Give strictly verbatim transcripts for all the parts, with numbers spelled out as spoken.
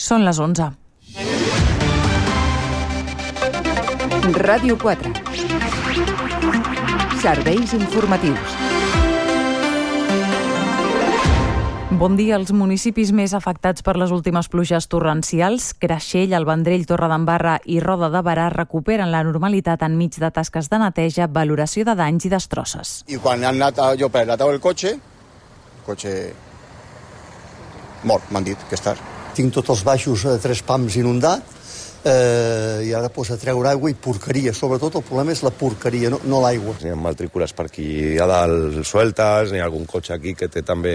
Són les onze. Ràdio quatre. Serveis informatius. Bon dia. Els municipis més afectats per les últimes pluges torrencials, Creixell, el Vendrell, Torredembarra i Roda de Berà, recuperen la normalitat enmig de tasques de neteja, valoració de danys i destrosses. I quan han anat a, jo per la taula del cotxe, el cotxe mort, m'han dit que està. Tinc tots els baixos a tres pams inundats, eh, i ara pues, a treure aigua i porqueria. Sobretot el problema és la porqueria, no, no l'aigua. Hi ha matrícules per aquí a dalt sueltes, n'hi ha algun cotxe aquí que té també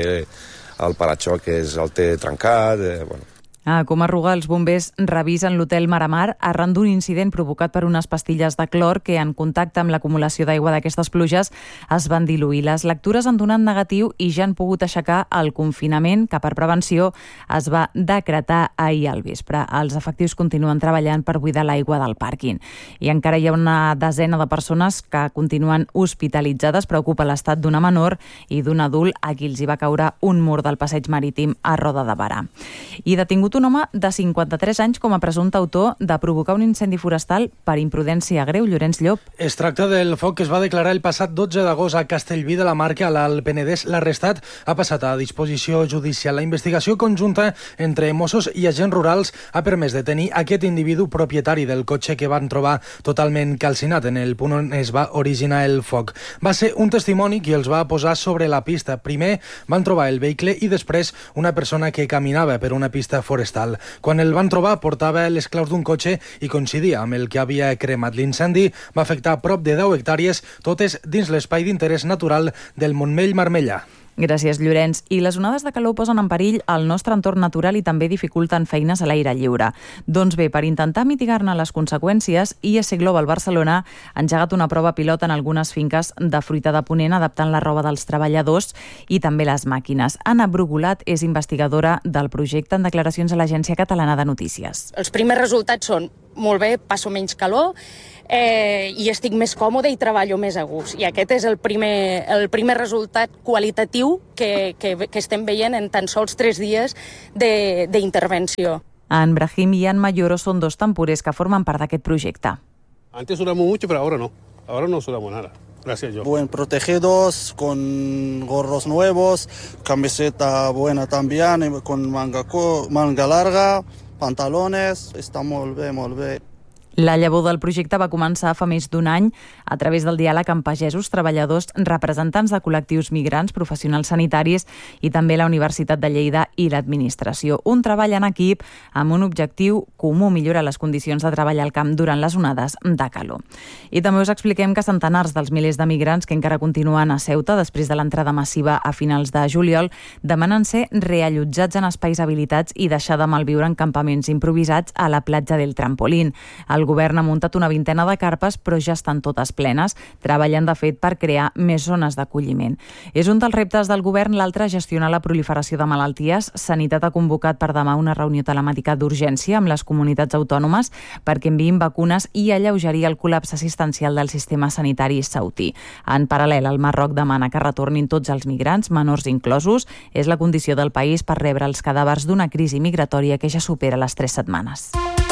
el paraxoc que és el té trencat, eh, bueno. A Comarruga, els bombers revisen l'hotel Maramar arran d'un incident provocat per unes pastilles de clor que, en contacte amb l'acumulació d'aigua d'aquestes pluges, es van diluir. Les lectures han donat negatiu i ja han pogut aixecar el confinament que, per prevenció, es va decretar ahir al vespre. Els efectius continuen treballant per buidar l'aigua del pàrquing. I encara hi ha una desena de persones que continuen hospitalitzades. Preocupa l'estat d'una menor i d'un adult a qui els hi va caure un mur del passeig marítim a Roda de Berà. I detingut un home de cinquanta-tres anys com a presumpte autor de provocar un incendi forestal per imprudència greu. Llorenç Llop. Es tracta del foc que es va declarar el passat dotze d'agost a Castellví de la Marca, a l'Alt Penedès. L'arrestat ha passat a disposició judicial. La investigació conjunta entre Mossos i agents rurals ha permès detenir aquest individu propietari del cotxe que van trobar totalment calcinat en el punt on es va originar el foc. Va ser un testimoni qui els va posar sobre la pista. Primer van trobar el vehicle i després una persona que caminava per una pista forestal. Quan el van trobar, portava les claus d'un cotxe i coincidia amb el que havia cremat. L'incendi va afectar prop de deu hectàrees, totes dins l'espai d'interès natural del Montmell-Marmellà. Gràcies, Llorenç. I les onades de calor posen en perill el nostre entorn natural i també dificulten feines a l'aire lliure. Doncs bé, per intentar mitigar-ne les conseqüències, I S Global Barcelona ha engegat una prova pilot en algunes finques de fruita de Ponent, adaptant la roba dels treballadors i també les màquines. Anna Brugulat és investigadora del projecte, en declaracions a l'Agència Catalana de Notícies. Els primers resultats són molt bé, passo menys calor, eh, i estic més còmode i treballo més a gust. I aquest és el primer, el primer resultat qualitatiu que, que, que estem veient en tan sols tres dies d'intervenció. En Brahim i en Mayoro són dos temporers que formen part d'aquest projecte. Antes sudamos mucho, pero ahora no. Ahora no sudamos nada. Gracias, yo. Buen protegidos, con gorros nuevos, camiseta buena también, con manga, manga larga, pantalones, està molt bé, molt bé. La llavor del projecte va començar fa més d'un any a través del diàleg amb pagesos, treballadors, representants de col·lectius migrants, professionals sanitaris i també la Universitat de Lleida i l'administració. Un treball en equip amb un objectiu comú, millorar les condicions de treball al camp durant les onades de calor. I també us expliquem que centenars dels milers de migrants que encara continuen a Ceuta després de l'entrada massiva a finals de juliol demanen ser reallotjats en espais habilitats i deixar de malviure en campaments improvisats a la platja del Trampolín. El El govern ha muntat una vintena de carpes, però ja estan totes plenes, treballant de fet per crear més zones d'acolliment. És un dels reptes del govern, l'altre gestionar la proliferació de malalties. Sanitat ha convocat per demà una reunió telemàtica d'urgència amb les comunitats autònomes perquè enviïn vacunes i alleugerir el col·lapse assistencial del sistema sanitari saudí. En paral·lel, el Marroc demana que retornin tots els migrants, menors inclosos. És la condició del país per rebre els cadàvers d'una crisi migratòria que ja supera les tres setmanes.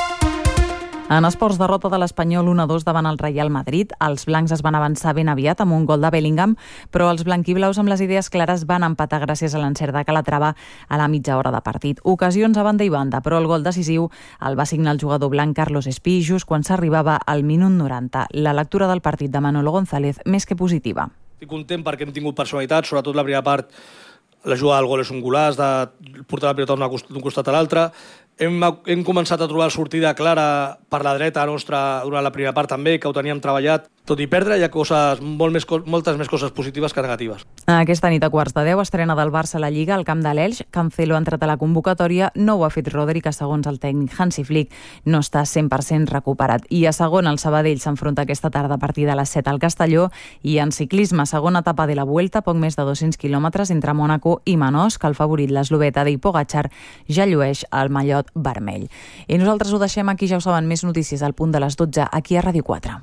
En esports, derrota de l'Espanyol un a dos davant el Real Madrid. Els blancs es van avançar ben aviat amb un gol de Bellingham, però els blanquiblaus amb les idees clares van empatar gràcies a l'encert de Calatrava a la mitja hora de partit. Ocasions a banda i banda, però el gol decisiu el va signar el jugador blanc Carlos Espí just quan s'arribava al minut noranta. La lectura del partit de Manolo González més que positiva. Estic content perquè hem tingut personalitat, sobretot la primera part. La jugada del gol és un golaç, de portar la pilota d'un costat a l'altre. Hem, hem començat a trobar sortida clara per la dreta nostra durant la primera part també, que ho teníem treballat. Tot i perdre, hi ha coses, molt més, moltes més coses positives que negatives. Aquesta nit a quarts de deu, estrena del Barça a la Lliga al camp de l'Elx. Cancelo ha entrat a la convocatòria, no ho ha fet Rodri, que segons el tècnic Hansi Flick no està cent per cent recuperat. I a segon, el Sabadell s'enfronta aquesta tarda a partir de les set al Castelló. I en ciclisme, segona etapa de la Vuelta, poc més de dos-cents quilòmetres entre Mònaco i Manós, que el favorit, l'eslovè Tadej Pogačar, ja llueix el mallot vermell. I nosaltres ho deixem aquí, ja ho saben, més notícies al punt de les dotze, aquí a Ràdio quatre.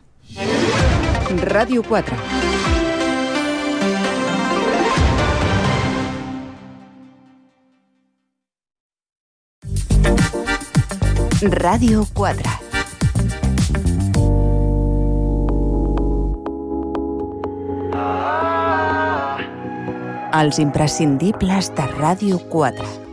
Ràdio quatre. Ràdio quatre. Els imprescindibles de Ràdio quatre.